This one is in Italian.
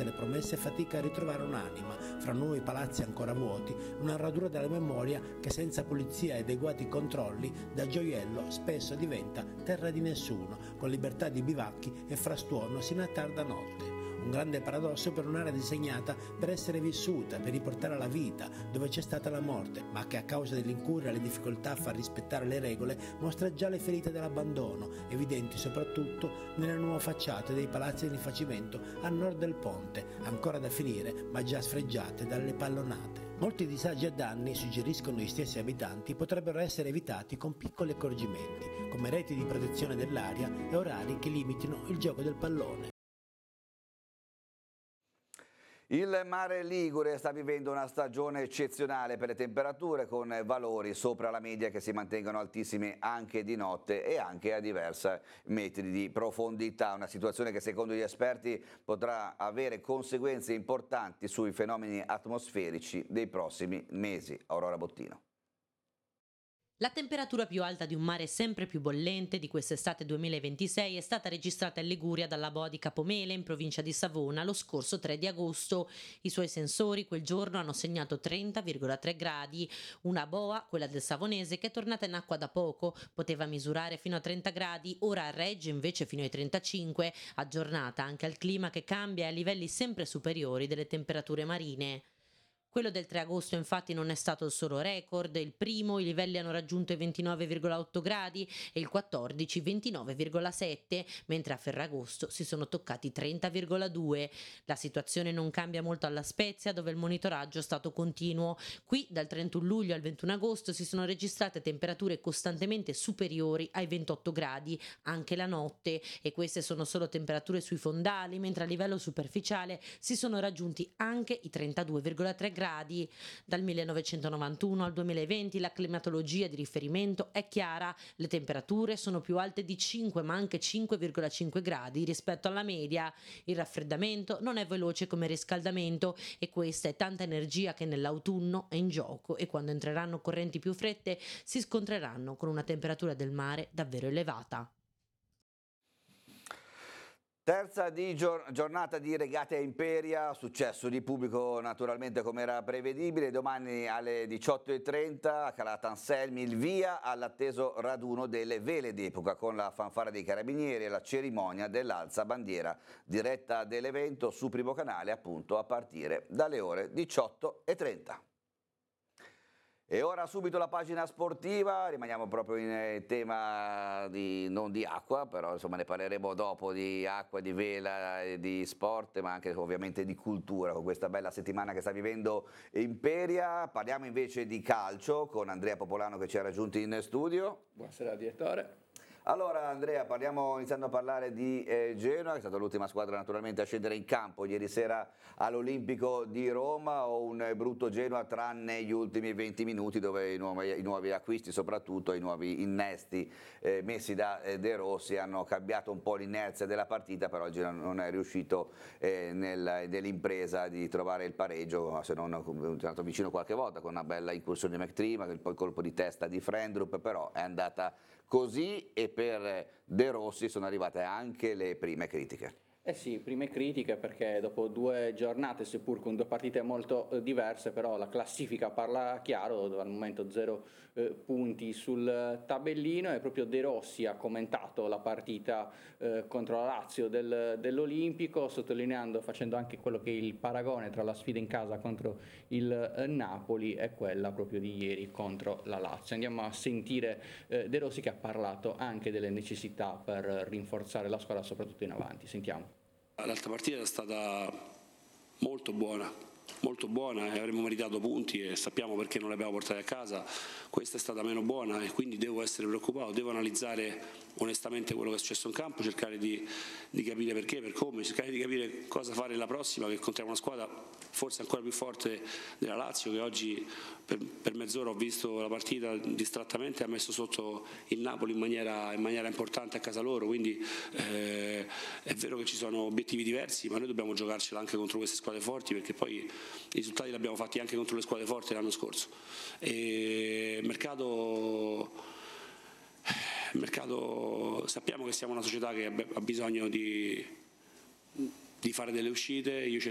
nonostante le promesse fatica a ritrovare un'anima, fra nuovi palazzi ancora vuoti, una radura della memoria che senza pulizia e adeguati controlli da gioiello spesso diventa terra di nessuno, con libertà di bivacchi e frastuono sino a tarda notte. Un grande paradosso per un'area disegnata per essere vissuta, per riportare alla vita, dove c'è stata la morte, ma che a causa dell'incuria e le difficoltà a far rispettare le regole mostra già le ferite dell'abbandono, evidenti soprattutto nelle nuove facciate dei palazzi di rifacimento a nord del ponte, ancora da finire ma già sfregiate dalle pallonate. Molti disagi e danni, suggeriscono gli stessi abitanti, potrebbero essere evitati con piccoli accorgimenti, come reti di protezione dell'aria e orari che limitino il gioco del pallone. Il Mare Ligure sta vivendo una stagione eccezionale per le temperature, con valori sopra la media che si mantengono altissimi anche di notte e anche a diversi metri di profondità. Una situazione che secondo gli esperti potrà avere conseguenze importanti sui fenomeni atmosferici dei prossimi mesi. Aurora Bottino. La temperatura più alta di un mare sempre più bollente di quest'estate 2026 è stata registrata in Liguria dalla boa di Capomele, in provincia di Savona, lo scorso 3 di agosto. I suoi sensori quel giorno hanno segnato 30,3 gradi. Una boa, quella del Savonese, che è tornata in acqua da poco, poteva misurare fino a 30 gradi, ora regge invece fino ai 35, aggiornata anche al clima che cambia e a livelli sempre superiori delle temperature marine. Quello del 3 agosto infatti non è stato il solo record, il primo i livelli hanno raggiunto i 29,8 gradi e il 14 29,7, mentre a Ferragosto si sono toccati i 30,2. La situazione non cambia molto alla Spezia, dove il monitoraggio è stato continuo. Qui dal 31 luglio al 21 agosto si sono registrate temperature costantemente superiori ai 28 gradi, anche la notte, e queste sono solo temperature sui fondali, mentre a livello superficiale si sono raggiunti anche i 32,3 gradi. Dal 1991 al 2020 la climatologia di riferimento è chiara, le temperature sono più alte di 5 ma anche 5,5 gradi rispetto alla media. Il raffreddamento non è veloce come il riscaldamento e questa è tanta energia che nell'autunno è in gioco, e quando entreranno correnti più fredde si scontreranno con una temperatura del mare davvero elevata. Terza giornata di regate a Imperia, successo di pubblico naturalmente come era prevedibile. Domani alle 18:30 a Cala Anselmi il via all'atteso raduno delle vele d'epoca, con la fanfara dei carabinieri e la cerimonia dell'alza bandiera, diretta dell'evento su Primo Canale appunto a partire dalle ore 18:30. E ora subito la pagina sportiva, rimaniamo proprio in tema non di acqua, però insomma ne parleremo dopo di acqua, di vela, di sport, ma anche ovviamente di cultura, con questa bella settimana che sta vivendo Imperia. Parliamo invece di calcio con Andrea Popolano che ci ha raggiunti in studio. Buonasera direttore. Allora Andrea, iniziando a parlare di Genoa, che è stata l'ultima squadra naturalmente a scendere in campo ieri sera all'Olimpico di Roma. Un brutto Genoa tranne gli ultimi 20 minuti, dove i nuovi acquisti, soprattutto i nuovi innesti messi da De Rossi, hanno cambiato un po' l'inerzia della partita, però il Genoa non è riuscito nell'impresa di trovare il pareggio, se non è andato vicino qualche volta con una bella incursione di McTrima, poi il colpo di testa di Frendrup, però è andata così, e per De Rossi sono arrivate anche le prime critiche. Eh sì, prime critiche perché dopo 2 giornate, seppur con 2 partite molto diverse, però la classifica parla chiaro, al momento 0 punti sul tabellino, e proprio De Rossi ha commentato la partita contro la Lazio dell'Olimpico, sottolineando, facendo anche quello che è il paragone tra la sfida in casa contro il Napoli e quella proprio di ieri contro la Lazio. Andiamo a sentire De Rossi, che ha parlato anche delle necessità per rinforzare la squadra, soprattutto in avanti. Sentiamo. L'altra partita è stata molto buona e avremmo meritato punti, e sappiamo perché non le abbiamo portate a casa. Questa è stata meno buona e quindi devo essere preoccupato, devo analizzare onestamente quello che è successo in campo, cercare di capire perché, per come, cercare di capire cosa fare la prossima, che incontriamo una squadra forse ancora più forte della Lazio, che oggi per mezz'ora ho visto la partita distrattamente, ha messo sotto il Napoli in maniera importante a casa loro, quindi è vero che ci sono obiettivi diversi, ma noi dobbiamo giocarcela anche contro queste squadre forti, perché poi i risultati li abbiamo fatti anche contro le squadre forti l'anno scorso. E il mercato, sappiamo che siamo una società che ha bisogno di fare delle uscite. Io